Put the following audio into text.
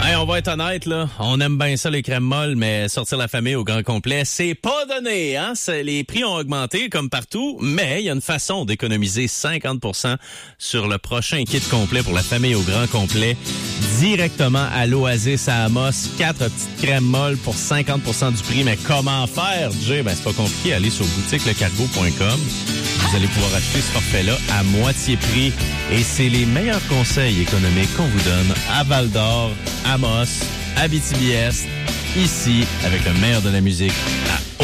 Hey, on va être honnête, là. On aime bien ça, les crèmes molles, mais sortir la famille au grand complet, c'est pas donné, hein. Les prix ont augmenté, comme partout, mais il y a une façon d'économiser 50% sur le prochain kit complet pour la famille au grand complet. Directement à l'Oasis à Amos. 4 petites crèmes molles pour 50% du prix. Mais comment faire, Jay? Ben, c'est pas compliqué. Allez sur boutiquelecargo.com. Vous allez pouvoir acheter ce forfait-là à moitié prix. Et c'est les meilleurs conseils économiques qu'on vous donne à Val-d'Or, Amos, Abitibi-Est, ici, avec le meilleur de la musique, à